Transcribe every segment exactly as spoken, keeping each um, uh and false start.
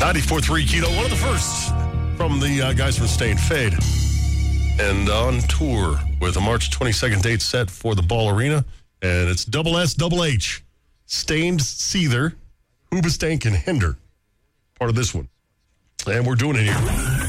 ninety-four point three Kilo, one of the first from the uh, guys from Stay and Fade. And on tour with a March twenty-second date set for the Ball Arena. And it's double S, double H. Stained, Seether, Hoobastank, and Hinder. Part of this one. And we're doing it here.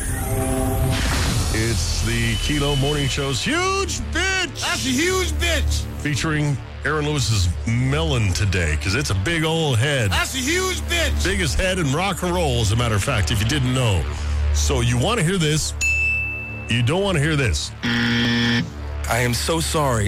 It's the Kilo Morning Show's Huge Bitch. That's a huge bitch. Featuring Aaron Lewis's melon today, because it's a big old head. That's a huge bitch. Biggest head in rock and roll, as a matter of fact, if you didn't know. So you want to hear this. You don't want to hear this. I am so sorry.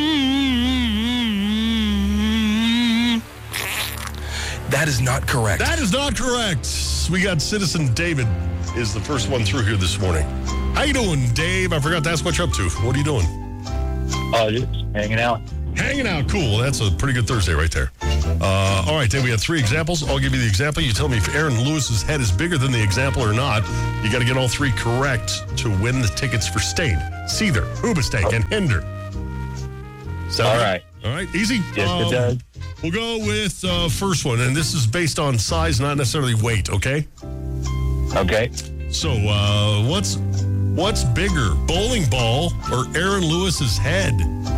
That is not correct. That is not correct. We got Citizen David is the first one through here this morning. How you doing, Dave? I forgot to ask what you're up to. What are you doing? Oh, just hanging out. Hanging out. Cool. That's a pretty good Thursday right there. Uh, all right, Dave, we have three examples. I'll give you the example. You tell me if Aaron Lewis's head is bigger than the example or not. You got to get all three correct to win the tickets for Stained, Seether, Hoobastank, oh. and Hinder. Sound all good? right. All right. Easy? Yes, um, it does. We'll go with uh, first one, and this is based on size, not necessarily weight, okay? Okay. So, uh, what's what's bigger, bowling ball or Aaron Lewis's head?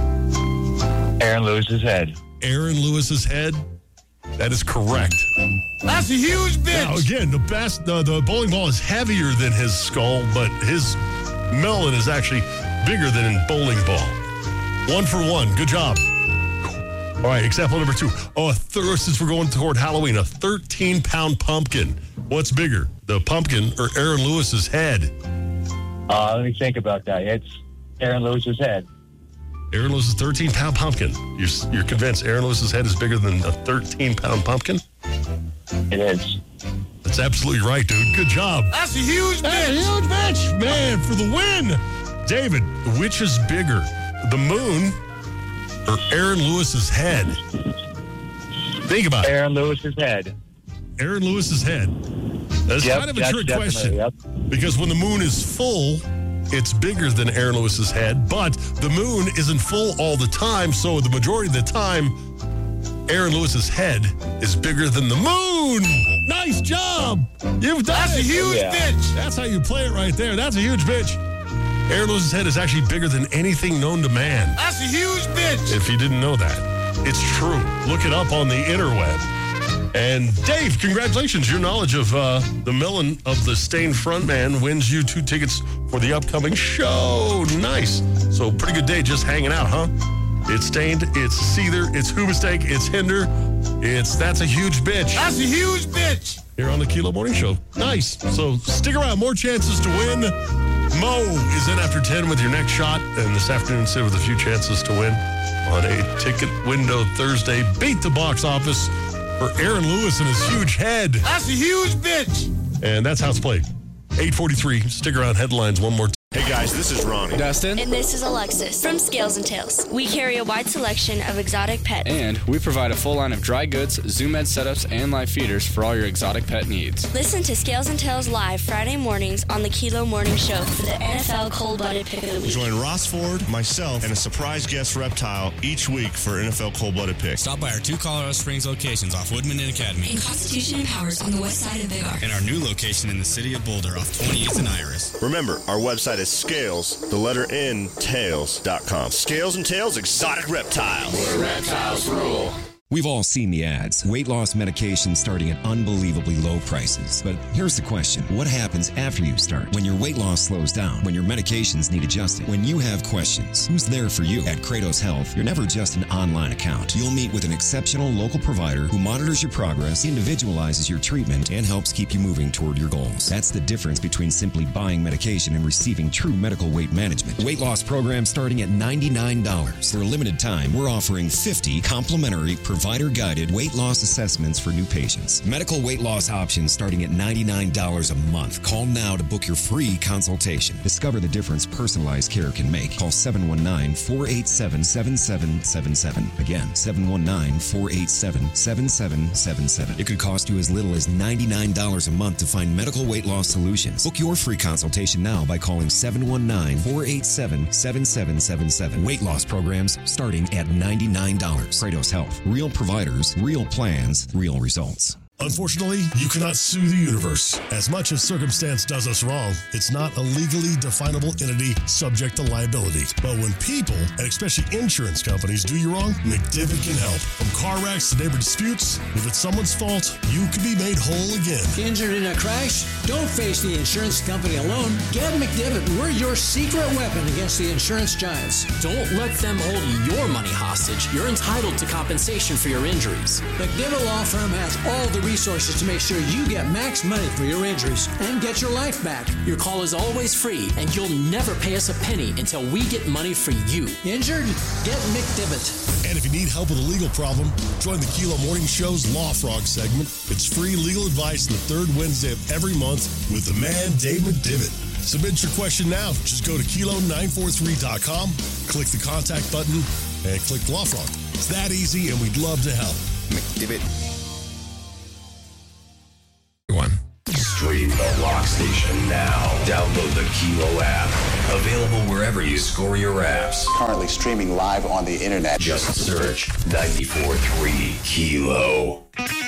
Aaron Lewis's head. Aaron Lewis's head? That is correct. That's a huge bitch. Now, again, the best, the, the bowling ball is heavier than his skull, but his melon is actually bigger than in bowling ball. One for one. Good job. All right, example number two. Oh, a thir- since we're going toward Halloween, a thirteen-pound pumpkin. What's bigger, the pumpkin or Aaron Lewis's head? Uh, let me think about that. It's Aaron Lewis's head. Aaron Lewis's thirteen-pound pumpkin. You're, you're convinced Aaron Lewis's head is bigger than a thirteen-pound pumpkin? It is. That's absolutely right, dude. Good job. That's a huge That's bitch. a huge bitch, man, for the win. David, which is bigger, the moon or Aaron Lewis's head? Think about it. Aaron Lewis's head. Aaron Lewis's head. That's Yep, kind of a that's trick definitely, question. yep. Because when the moon is full, it's bigger than Aaron Lewis's head, but the moon isn't full all the time, so the majority of the time, Aaron Lewis's head is bigger than the moon. Nice job. You've done That's it. a huge Yeah. bitch. That's how you play it right there. That's a huge bitch. Aaron Lewis's head is actually bigger than anything known to man. That's a huge bitch. If you didn't know that, it's true. Look it up on the interweb. And Dave, congratulations. Your knowledge of uh, the melon of the Stained frontman wins you two tickets for the upcoming show. Nice. So pretty good day just hanging out, huh? It's Stained, it's Seether, it's Hoobastank, it's Hinder, it's That's a Huge Bitch. That's a huge bitch. Here on the Kilo Morning Show. Nice. So stick around. More chances to win. Mo is in after ten with your next shot. And this afternoon, Sid with a few chances to win on a ticket window Thursday. Beat the box office for Aaron Lewis and his huge head. That's a huge bitch. And that's how it's played. eight forty-three. Stick around. Headlines one more time. Hey guys, this is Ronnie. Dustin. And this is Alexis from Scales and Tails. We carry a wide selection of exotic pets. And we provide a full line of dry goods, Zoom Ed setups, and live feeders for all your exotic pet needs. Listen to Scales and Tails live Friday mornings on the Kilo Morning Show for the N F L Cold-Blooded Pick of the Week. Join Ross Ford, myself, and a surprise guest reptile each week for N F L Cold-Blooded Pick. Stop by our two Colorado Springs locations off Woodman and Academy. In Constitution and Powers on the west side of Big R. And our new location in the city of Boulder off twenty-eighth and Iris. Remember, our website is Scales, the letter N, tails dot com. Scales and Tails Exotic Reptile. Where reptiles rule. We've all seen the ads. Weight loss medication starting at unbelievably low prices. But here's the question. What happens after you start? When your weight loss slows down? When your medications need adjusting? When you have questions? Who's there for you? At Kratos Health, you're never just an online account. You'll meet with an exceptional local provider who monitors your progress, individualizes your treatment, and helps keep you moving toward your goals. That's the difference between simply buying medication and receiving true medical weight management. Weight loss program starting at ninety-nine dollars. For a limited time, we're offering fifty complimentary provider-guided weight loss assessments for new patients. Medical weight loss options starting at ninety-nine dollars a month. Call now to book your free consultation. Discover the difference personalized care can make. Call seven one nine, four eight seven, seven seven seven seven. Again, seven one nine, four eight seven, seven seven seven seven. It could cost you as little as ninety-nine dollars a month to find medical weight loss solutions. Book your free consultation now by calling seven one nine, four eight seven, seven seven seven seven. Weight loss programs starting at ninety-nine dollars. Kratos Health. Real providers, real plans, real results. Unfortunately, you cannot sue the universe. As much as circumstance does us wrong, it's not a legally definable entity subject to liability. But when people, and especially insurance companies, do you wrong, McDivitt can help. From car wrecks to neighbor disputes, if it's someone's fault, you can be made whole again. Injured in a crash? Don't face the insurance company alone. Get McDivitt. We're your secret weapon against the insurance giants. Don't let them hold your money hostage. You're entitled to compensation for your injuries. McDivitt Law Firm has all the resources to make sure you get max money for your injuries and get your life back. Your call is always free, and you'll never pay us a penny until we get money for you. Injured? Get McDivitt. And if you need help with a legal problem, join the Kilo Morning Show's Law Frog segment. It's free legal advice the third Wednesday of every month with the man, Dave McDivitt. Submit your question now. Just go to kilo nine four three dot com, click the contact button, and click Law Frog. It's that easy, and we'd love to help. McDivitt. One. Stream the Rock Station now. Download the Kilo app. Available wherever you score your apps. Currently streaming live on the internet. Just search ninety-four point three Kilo.